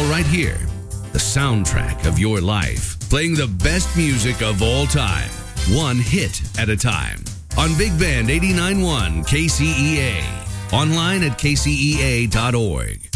right here, the soundtrack of your life, playing the best music of all time, one hit at a time. On Big Band 89.1 KCEA. Online at kcea.org.